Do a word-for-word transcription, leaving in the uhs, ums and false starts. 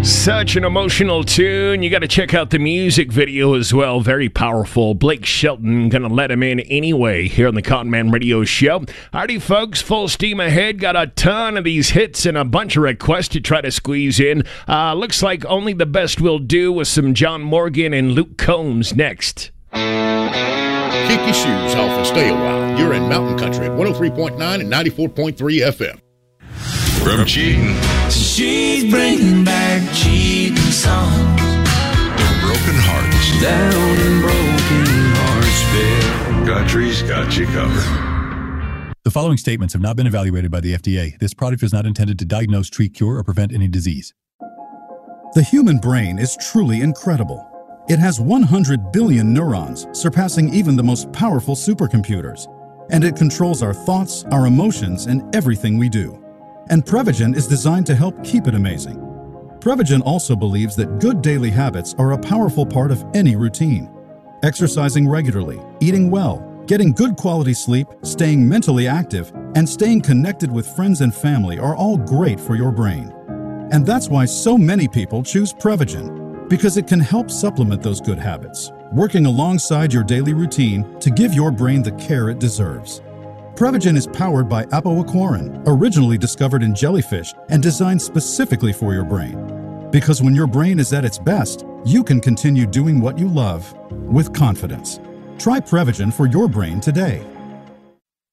Such an emotional tune. You got to check out the music video as well. Very powerful. Blake Shelton, gonna let him in anyway here on the Cotton Man Radio Show. Alrighty, folks, full steam ahead. Got a ton of these hits and a bunch of requests to try to squeeze in. Uh, looks like only the best will do with some John Morgan and Luke Combs next. Keep your shoes off and stay a while. You're in Mountain Country at one oh three point nine and ninety-four point three F M. From cheating, she's bringing back cheating songs. Broken hearts, Down in Broken Heartsville, Country's got you covered. The following statements have not been evaluated by the F D A. This product is not intended to diagnose, treat, cure, or prevent any disease. The human brain is truly incredible. It has one hundred billion neurons, surpassing even the most powerful supercomputers. And it controls our thoughts, our emotions, and everything we do. And Prevagen is designed to help keep it amazing. Prevagen also believes that good daily habits are a powerful part of any routine. Exercising regularly, eating well, getting good quality sleep, staying mentally active, and staying connected with friends and family are all great for your brain. And that's why so many people choose Prevagen, because it can help supplement those good habits, working alongside your daily routine to give your brain the care it deserves. Prevagen is powered by apoaquarin, originally discovered in jellyfish and designed specifically for your brain. Because when your brain is at its best, you can continue doing what you love with confidence. Try Prevagen for your brain today.